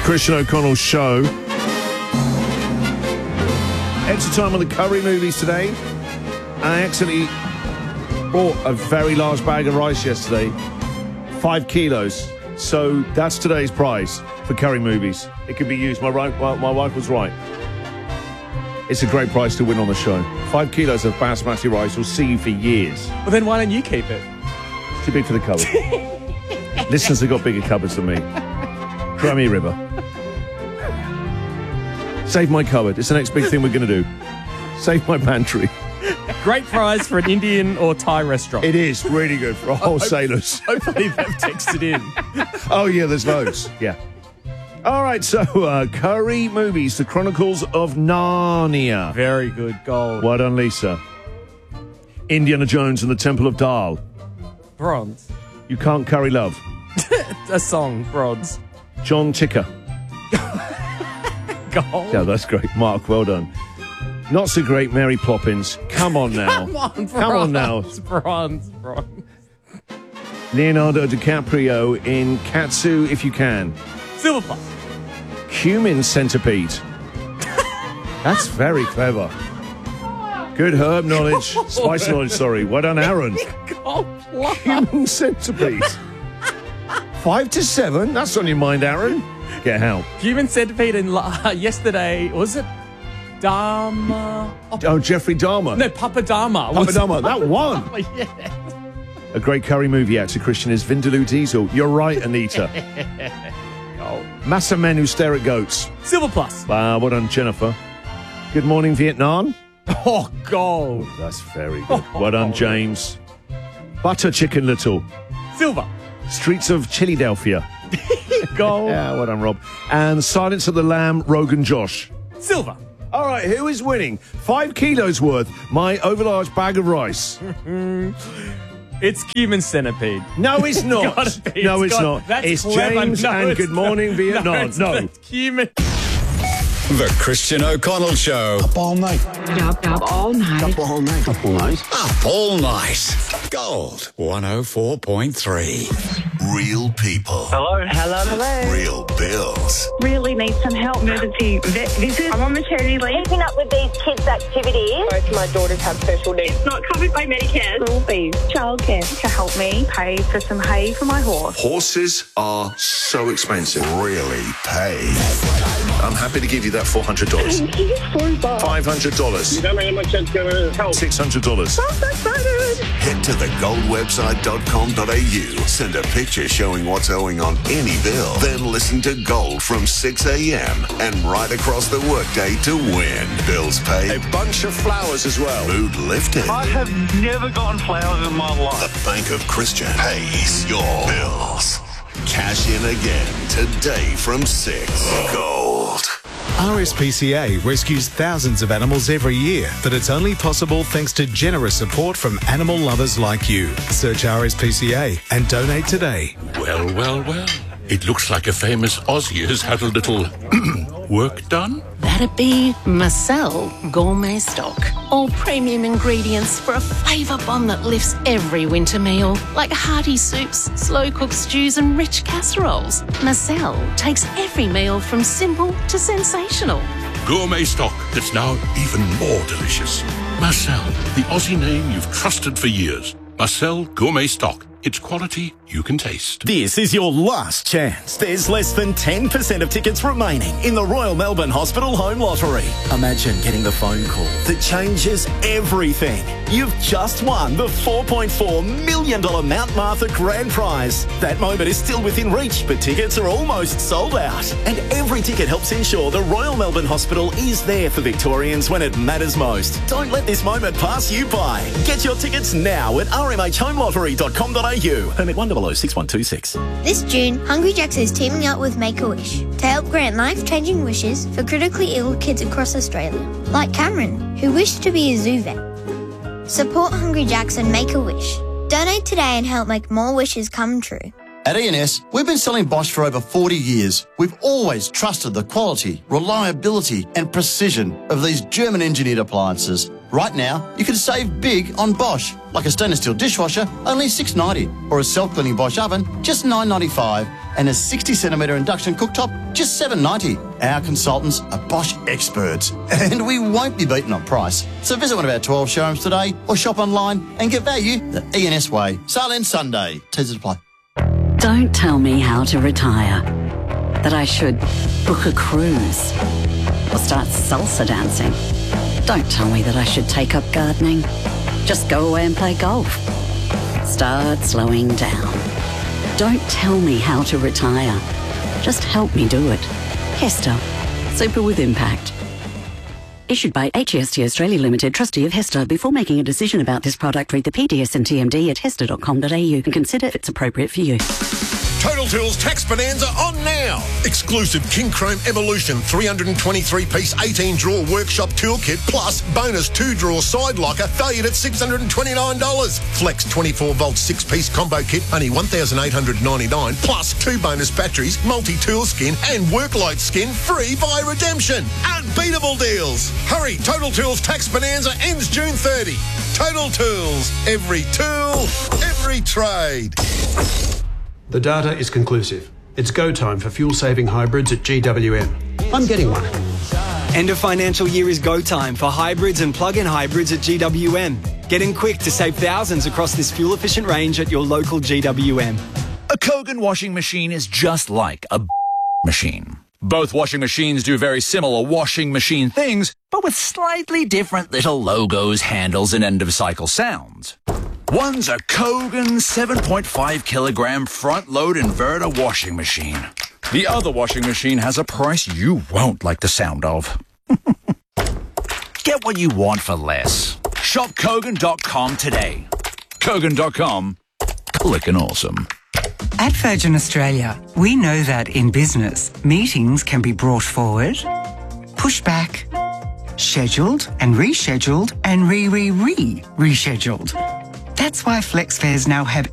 Christian O'Connell Show. Extra time on the curry movies today. I accidentally bought a very large bag of rice yesterday. 5 kilos. So that's today's prize for curry movies. It can be used. My wife was right. It's a great prize to win on the show. 5 kilos of basmati rice will see you for years. Well, then why don't you keep it? Too big for the cupboard. Listeners have got bigger cupboards than me. Crimea River. Save my cupboard. It's the next big thing we're going to do. Save my pantry. Great prize for an Indian or Thai restaurant. It is really good for wholesalers. Hopefully they've texted in. Oh, yeah, there's loads. Yeah. All right, so curry movies, The Chronicles of Narnia. Very good. Gold. Well done, Lisa. Indiana Jones and the Temple of Dal. Bronze. You Can't Curry Love. A song. Bronze. John Ticker. Gold. Yeah, that's great. Mark, well done. Not so great, Mary Poppins. Come on now. Come on now. Bronze. Leonardo DiCaprio in Katsu, If You Can. Silver plus. Cumin Centipede. That's very clever. Good herb knowledge. Spice knowledge, sorry. Well done, Aaron. Gold plus. Cumin Centipede. 5 to 7? That's on your mind, Aaron. Get out. Human Centipede in yesterday, was it Dharma? Oh, Jeffrey Dahmer. No, Papa Dharma. Papa Dahmer, that one. Oh, yeah. A great curry movie actor, Christian, is Vindaloo Diesel. You're right, Anita. Massive men who stare at goats. Silver plus. Well done, Jennifer. Good Morning, Vietnam. Oh, gold. That's very good. Well done, James. Butter Chicken Little. Silver. Streets of Philadelphia. Gold. Yeah, well done, Rob. And Silence of the Lamb, Rogan Josh. Silver. All right, who is winning? 5 kilos worth, my overlarge bag of rice. It's Human Centipede. No, it's not. No, it's not. It's James and Good Morning, Vietnam. No. It's Human. The Christian O'Connell Show. Up all night. Up all night. Up all night. Up all night. Up all night. Gold 104.3. Real people. Hello. Real bills. Really need some help. Emergency vet visit. I'm on maternity leave. Keeping up with these kids' activities. Both my daughters have special needs. It's not covered by Medicare. School fees, childcare to help me pay for some hay for my horse. Horses are so expensive. Really pay. I'm happy to give you that $400. Thank you so much. $500. You don't know how much that's going to help. $600. I'm so excited. Head to thegoldwebsite.com.au. Send a picture showing what's owing on any bill. Then listen to Gold from 6 a.m. and right across the workday to win. Bills paid. A bunch of flowers as well. Mood lifted. I have never gotten flowers in my life. The Bank of Christian pays your bills. Cash in again today from 6. Gold. RSPCA rescues thousands of animals every year, but it's only possible thanks to generous support from animal lovers like you. Search RSPCA and donate today. Well. It looks like a famous Aussie has had a little work done. That'd be Marcel Gourmet Stock. All premium ingredients for a flavour bomb that lifts every winter meal, like hearty soups, slow-cooked stews and rich casseroles. Marcel takes every meal from simple to sensational. Gourmet stock that's now even more delicious. Marcel, the Aussie name you've trusted for years. Marcel Gourmet Stock. It's quality you can taste. This is your last chance. There's less than 10% of tickets remaining in the Royal Melbourne Hospital Home Lottery. Imagine getting the phone call that changes everything. You've just won the $4.4 million Mount Martha Grand Prize. That moment is still within reach, but tickets are almost sold out. And every ticket helps ensure the Royal Melbourne Hospital is there for Victorians when it matters most. Don't let this moment pass you by. Get your tickets now at rmhhomelottery.com.au. Permit 1006126. This June, Hungry Jacks is teaming up with Make-A-Wish to help grant life-changing wishes for critically ill kids across Australia, like Cameron, who wished to be a zoo vet. Support Hungry Jacks and Make-A-Wish. Donate today and help make more wishes come true. At E&S, we've been selling Bosch for over 40 years. We've always trusted the quality, reliability and precision of these German-engineered appliances. Right now, you can save big on Bosch, like a stainless steel dishwasher, only $6.90, or a self-cleaning Bosch oven, just $9.95. And a 60cm induction cooktop, just $7.90. Our consultants are Bosch experts, and we won't be beaten on price. So visit one of our 12 showrooms today or shop online and get value the E&S way. Sale ends Sunday. T's apply. Don't tell me how to retire. That I should book a cruise or start salsa dancing. Don't tell me that I should take up gardening. Just go away and play golf. Start slowing down. Don't tell me how to retire. Just help me do it. Hester. Super with impact. Issued by HEST Australia Limited, trustee of Hester. Before making a decision about this product, read the PDS and TMD at hester.com.au and consider if it's appropriate for you. Total Tools Tax Bonanza on now. Exclusive King Chrome Evolution 323-piece 18-drawer workshop toolkit plus bonus 2-drawer side locker valued at $629. Flex 24-volt 6-piece combo kit only $1,899 plus 2 bonus batteries, multi-tool skin and work light skin free via redemption. Unbeatable deals. Hurry, Total Tools Tax Bonanza ends June 30. Total Tools. Every tool, every trade. The data is conclusive. It's go time for fuel-saving hybrids at GWM. I'm getting one. End of financial year is go time for hybrids and plug-in hybrids at GWM. Get in quick to save thousands across this fuel-efficient range at your local GWM. A Kogan washing machine is just like a machine. Both washing machines do very similar washing machine things, but with slightly different little logos, handles, and end-of-cycle sounds. One's a Kogan 7.5 kilogram front-load inverter washing machine. The other washing machine has a price you won't like the sound of. Get what you want for less. Shop Kogan.com today. Kogan.com. Clickin' awesome. At Virgin Australia, we know that in business, meetings can be brought forward, pushed back, scheduled and rescheduled and rescheduled. That's why FlexFares now have